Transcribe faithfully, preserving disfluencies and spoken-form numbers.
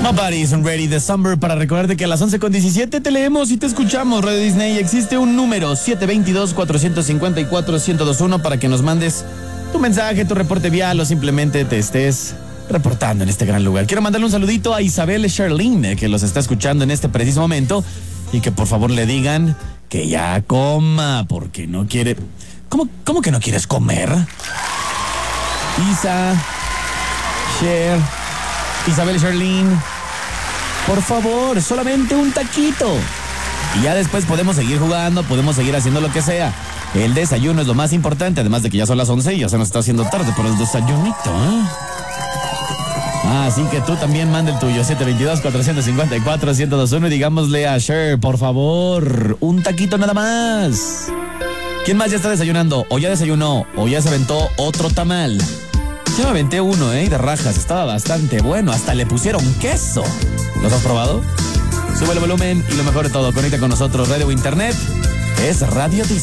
Nobody's Ready December para recordarte que a las once con diecisiete te leemos y te escuchamos. Radio Disney, existe un número siete dos dos, cuatro cinco cuatro, uno cero dos uno para que nos mandes tu mensaje, tu reporte vial o simplemente te estés reportando en este gran lugar. Quiero mandarle un saludito a Isabel Charlene, que los está escuchando en este preciso momento, y que por favor le digan que ya coma, porque no quiere... ¿Cómo, cómo que no quieres comer? Isa, Cher, Isabel Charlene, por favor, solamente un taquito. Y ya después podemos seguir jugando, podemos seguir haciendo lo que sea. El desayuno es lo más importante, además de que ya son las once y ya se nos está haciendo tarde por el desayunito, ¿eh? Ah, así que tú también manda el tuyo, siete dos dos, cuatro cinco cuatro, uno cero dos uno, y digámosle a Cher, por favor, un taquito nada más. ¿Quién más ya está desayunando? O ya desayunó, o ya se aventó otro tamal. Yo me aventé uno, ¿eh? De rajas, estaba bastante bueno, hasta le pusieron queso. ¿Los has probado? Sube el volumen y lo mejor de todo, conecta con nosotros, radio o internet, es Radio Disney.